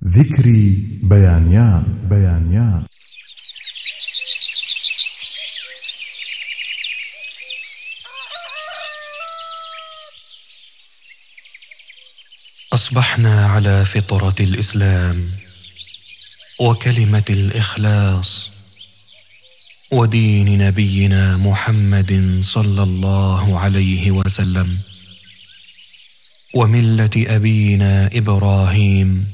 ذكري بيانيان. أصبحنا على فطرة الإسلام وكلمة الإخلاص ودين نبينا محمد صلى الله عليه وسلم وملة أبينا إبراهيم